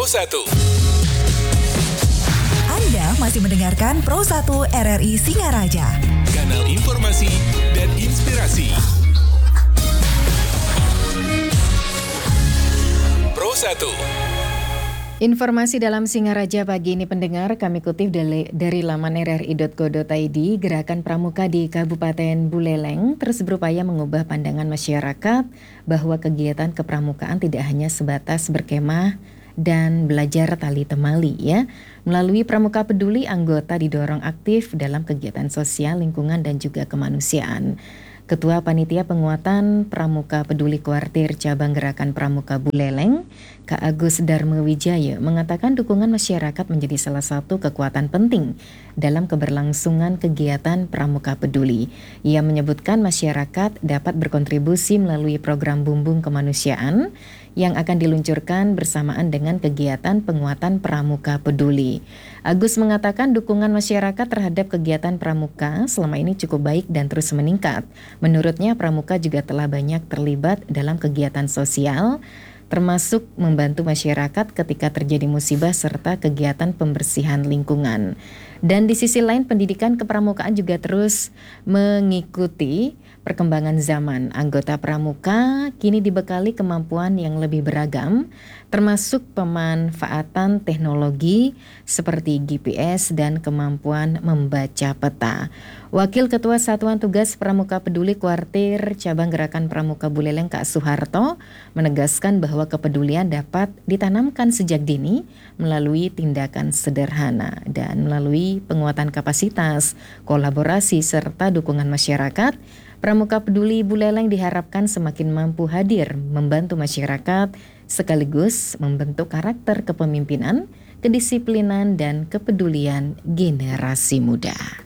Pro1. Anda masih mendengarkan Pro1 RRI Singaraja. Kanal informasi dan inspirasi. Pro1. Informasi dalam Singaraja pagi ini pendengar kami kutip dari laman rri.go.id. Gerakan Pramuka di Kabupaten Buleleng terus berupaya mengubah pandangan masyarakat bahwa kegiatan kepramukaan tidak hanya sebatas berkemah dan belajar tali temali ya. Melalui Pramuka Peduli, anggota didorong aktif dalam kegiatan sosial, lingkungan dan juga kemanusiaan. Ketua Panitia Penguatan Pramuka Peduli Kuartir Cabang Gerakan Pramuka Buleleng, Kak Agus Dharma Wijaya, mengatakan dukungan masyarakat menjadi salah satu kekuatan penting dalam keberlangsungan kegiatan Pramuka Peduli. Ia menyebutkan masyarakat dapat berkontribusi melalui program bumbung kemanusiaan yang akan diluncurkan bersamaan dengan kegiatan penguatan Pramuka Peduli. Agus mengatakan dukungan masyarakat terhadap kegiatan Pramuka selama ini cukup baik dan terus meningkat. Menurutnya Pramuka juga telah banyak terlibat dalam kegiatan sosial, termasuk membantu masyarakat ketika terjadi musibah serta kegiatan pembersihan lingkungan. Dan di sisi lain pendidikan kepramukaan juga terus mengikuti perkembangan zaman. Anggota Pramuka kini dibekali kemampuan yang lebih beragam, termasuk pemanfaatan teknologi seperti GPS dan kemampuan membaca peta. Wakil Ketua Satuan Tugas Pramuka Peduli Kuartir Cabang Gerakan Pramuka Buleleng Kak Suharto menegaskan bahwa kepedulian dapat ditanamkan sejak dini melalui tindakan sederhana dan melalui penguatan kapasitas, kolaborasi serta dukungan masyarakat. Pramuka Peduli Buleleng diharapkan semakin mampu hadir membantu masyarakat sekaligus membentuk karakter kepemimpinan, kedisiplinan dan kepedulian generasi muda.